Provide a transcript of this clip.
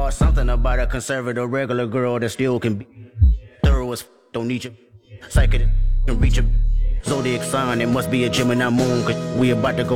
Or something about a conservative regular girl that still can be thorough as don't need you. Psychic can reach a zodiac sign. It must be a Gemini moon, cause we about to go